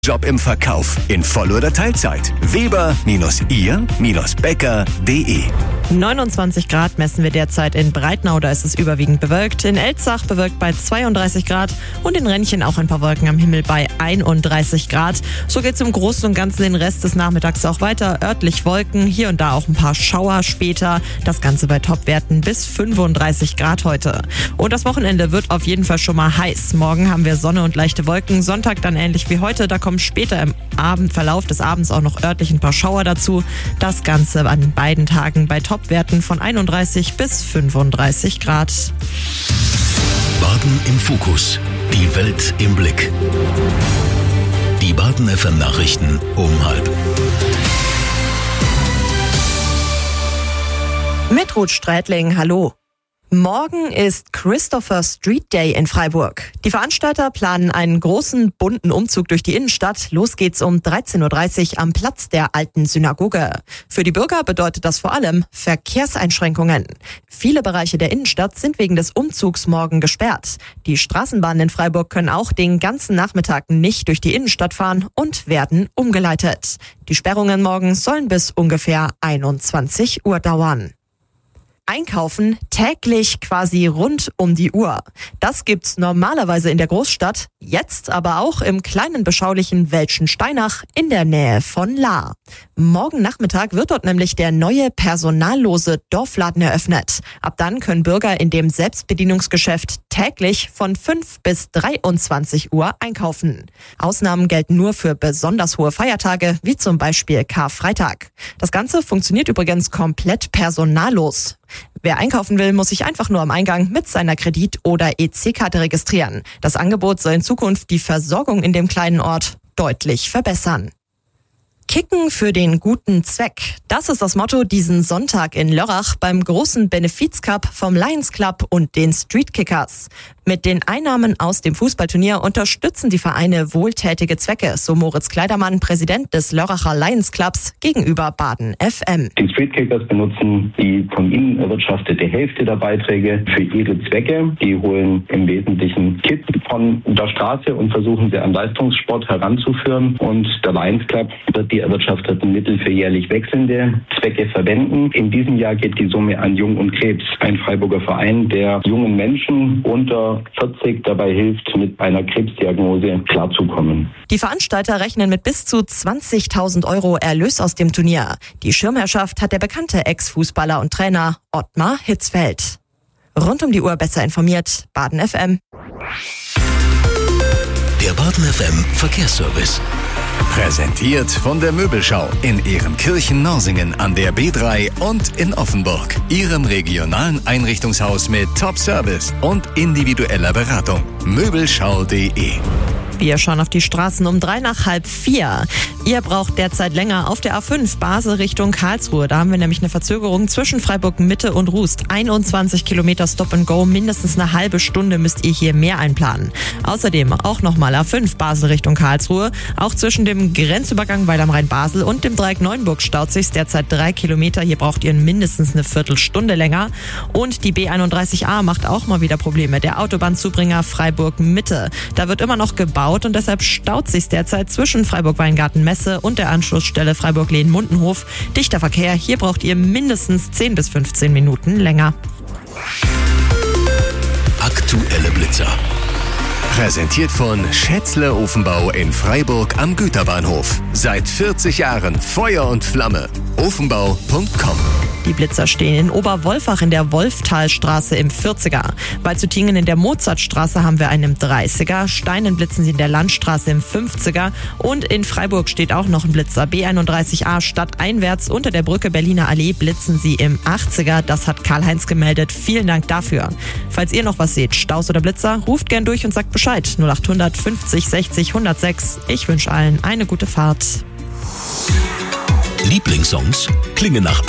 Job im Verkauf in Voll- oder Teilzeit. Weber-ihr-bäcker.de 29 Grad messen wir derzeit in Breitnau, da ist es überwiegend bewölkt. In Elzach bewölkt bei 32 Grad und in Rennchen auch ein paar Wolken am Himmel bei 31 Grad. So geht es im Großen und Ganzen den Rest des Nachmittags auch weiter. Örtlich Wolken, hier und da auch ein paar Schauer später. Das Ganze bei Topwerten bis 35 Grad heute. Und das Wochenende wird auf jeden Fall schon mal heiß. Morgen haben wir Sonne und leichte Wolken. Sonntag dann ähnlich wie heute. Da kommen später im Verlauf des Abends auch noch örtlich ein paar Schauer dazu. Das Ganze an beiden Tagen bei Topwerten von 31 bis 35 Grad. Baden im Fokus. Die Welt im Blick. Die Baden FM Nachrichten um 12:30. Mit Ruth Strätling, hallo. Morgen ist Christopher Street Day in Freiburg. Die Veranstalter planen einen großen, bunten Umzug durch die Innenstadt. Los geht's um 13:30 Uhr am Platz der alten Synagoge. Für die Bürger bedeutet das vor allem Verkehrseinschränkungen. Viele Bereiche der Innenstadt sind wegen des Umzugs morgen gesperrt. Die Straßenbahnen in Freiburg können auch den ganzen Nachmittag nicht durch die Innenstadt fahren und werden umgeleitet. Die Sperrungen morgen sollen bis ungefähr 21 Uhr dauern. Einkaufen täglich quasi rund um die Uhr. Das gibt's normalerweise in der Großstadt, jetzt aber auch im kleinen beschaulichen Welschensteinach in der Nähe von Lahr. Morgen Nachmittag wird dort nämlich der neue personallose Dorfladen eröffnet. Ab dann können Bürger in dem Selbstbedienungsgeschäft täglich von 5 bis 23 Uhr einkaufen. Ausnahmen gelten nur für besonders hohe Feiertage, wie zum Beispiel Karfreitag. Das Ganze funktioniert übrigens komplett personallos. Wer einkaufen will, muss sich einfach nur am Eingang mit seiner Kredit- oder EC-Karte registrieren. Das Angebot soll in Zukunft die Versorgung in dem kleinen Ort deutlich verbessern. Kicken für den guten Zweck. Das ist das Motto diesen Sonntag in Lörrach beim großen Benefizcup vom Lions Club und den Street Kickers. Mit den Einnahmen aus dem Fußballturnier unterstützen die Vereine wohltätige Zwecke, so Moritz Kleidermann, Präsident des Lörracher Lions Clubs, gegenüber Baden FM. Die Street Kickers benutzen die von ihnen erwirtschaftete Hälfte der Beiträge für ihre Zwecke. Die holen im Wesentlichen Kids von der Straße und versuchen sie an Leistungssport heranzuführen. Und der Lions Club wird die erwirtschafteten Mittel für jährlich wechselnde Zwecke verwenden. In diesem Jahr geht die Summe an Jung und Krebs, ein Freiburger Verein, der jungen Menschen unter 40 dabei hilft, mit einer Krebsdiagnose klarzukommen. Die Veranstalter rechnen mit bis zu 20.000 € Erlös aus dem Turnier. Die Schirmherrschaft hat der bekannte Ex-Fußballer und Trainer Ottmar Hitzfeld. Rund um die Uhr besser informiert, Baden FM. Der Baden FM Verkehrsservice. Präsentiert von der Möbelschau in Ehrenkirchen-Norsingen an der B3 und in Offenburg. Ihrem regionalen Einrichtungshaus mit Top-Service und individueller Beratung. Möbelschau.de. Wir schauen auf die Straßen um 3:45. Ihr braucht derzeit länger auf der A5 Basel Richtung Karlsruhe. Da haben wir nämlich eine Verzögerung zwischen Freiburg Mitte und Rust. 21 Kilometer Stop and Go, mindestens eine halbe Stunde müsst ihr hier mehr einplanen. Außerdem auch nochmal A5 Basel Richtung Karlsruhe. Auch zwischen dem Grenzübergang Weil am Rhein-Basel und dem Dreieck Neuenburg staut sich derzeit 3 Kilometer. Hier braucht ihr mindestens eine Viertelstunde länger. Und die B31A macht auch mal wieder Probleme. Der Autobahnzubringer Freiburg Mitte. Da wird immer noch gebaut und deshalb staut sich derzeit zwischen Freiburg-Weingarten-Messe und der Anschlussstelle Freiburg-Lehn-Mundenhof. Dichter Verkehr, hier braucht ihr mindestens 10 bis 15 Minuten länger. Aktuelle Blitzer. Präsentiert von Schätzle Ofenbau in Freiburg am Güterbahnhof. Seit 40 Jahren Feuer und Flamme. Ofenbau.com. Die Blitzer stehen in Oberwolfach in der Wolftalstraße im 40er. Bei Züttingen in der Mozartstraße haben wir einen im 30er. Steinen blitzen sie in der Landstraße im 50er. Und in Freiburg steht auch noch ein Blitzer. B31A stadteinwärts unter der Brücke Berliner Allee blitzen sie im 80er. Das hat Karl-Heinz gemeldet. Vielen Dank dafür. Falls ihr noch was seht, Staus oder Blitzer, ruft gern durch und sagt Bescheid. 0800 50 60 106. Ich wünsche allen eine gute Fahrt. Lieblingssongs klingen nach